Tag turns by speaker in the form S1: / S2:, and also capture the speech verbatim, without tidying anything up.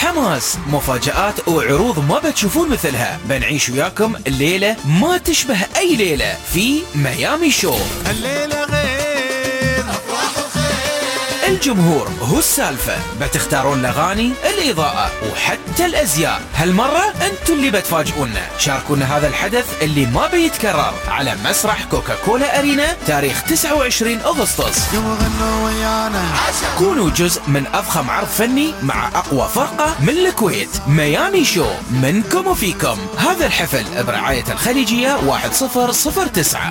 S1: حماس، مفاجآت وعروض ما بتشوفون مثلها. بنعيش وياكم الليلة ما تشبه أي ليلة في ميامي شو.
S2: الليلة غير أفراح وخير،
S1: الجمهور هو السالفة، بتختارون الأغاني، الإضاءة وحتى الأزياء. هالمرة أنتوا اللي بتفاجئونا. شاركونا هذا الحدث اللي ما بيتكرر على مسرح كوكاكولا أرينا تاريخ تسعة وعشرين أغسطس.
S2: غنوا ويانا،
S1: كونوا جزء من أضخم عرض فني مع أقوى فرقة من الكويت. ميامي شو، منكم وفيكم. هذا الحفل برعاية الخليجية واحد صفر صفر تسعة.